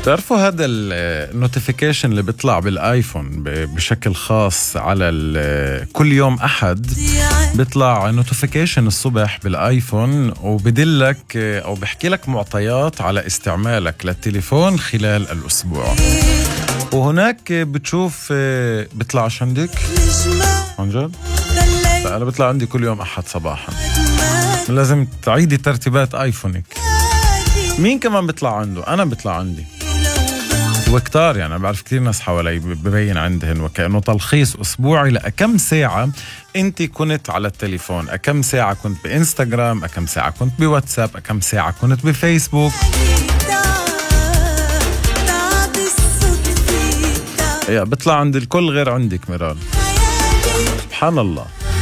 تعرفوا هذا النوتيفيكيشن اللي بيطلع بالايفون بشكل خاص على كل يوم احد بيطلع نوتيفيكيشن الصبح بالايفون وبدلك او بحكي لك معطيات على استعمالك للتليفون خلال الاسبوع، وهناك بتشوف بيطلعش عندك عن جد؟ لا، انا بيطلع عندي كل يوم احد صباحا. لازم تعيدي ترتيبات ايفونك. مين كمان بيطلع عنده؟ انا بيطلع عندي وكتار، يعني بعرف كتير ناس حوالي ببين عندهن وكأنه تلخيص أسبوعي لأكم ساعة أنت كنت على التليفون، أكم ساعة كنت بإنستغرام، أكم ساعة كنت بواتساب، أكم ساعة كنت بفيسبوك. بيطلع عند الكل غير عندك ميرال. سبحان الله.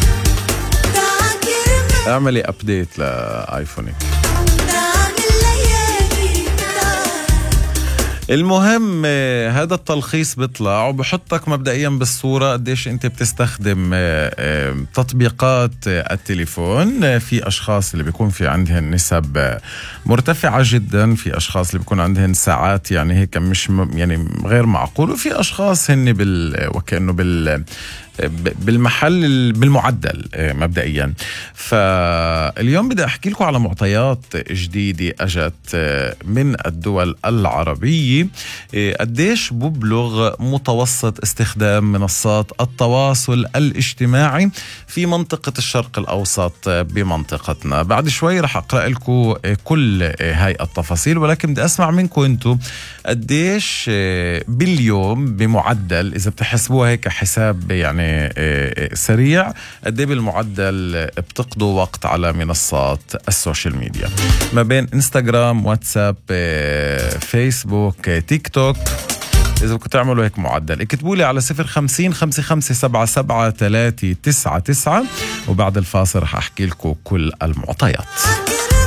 اعملي أبديت لآيفونك. المهم هذا التلخيص بيطلع وبحطك مبدئيا بالصورة قديش انت بتستخدم تطبيقات التليفون. في اشخاص اللي بيكون في عندهن نسب مرتفعة جدا، في اشخاص اللي بيكون عندهن ساعات يعني هيك مش يعني غير معقول، وفي اشخاص هن وكأنه بالمحل بالمعدل مبدئيا. فاليوم بدي أحكي لكم على معطيات جديدة أجت من الدول العربية قديش ببلغ متوسط استخدام منصات التواصل الاجتماعي في منطقة الشرق الأوسط بمنطقتنا. بعد شوي رح أقرأ لكم كل هاي التفاصيل، ولكن بدي أسمع منكم أنتم قديش باليوم بمعدل، إذا بتحسبوها هيك حساب يعني سريع، قد ايه بالمعدل بتقضوا وقت على منصات السوشيال ميديا ما بين انستغرام، واتساب، فيسبوك، تيك توك. إذا بدكم تعملوا هيك معدل اكتبوا لي على 050-5577-399 وبعد الفاصل رح أحكي لكم كل المعطيات.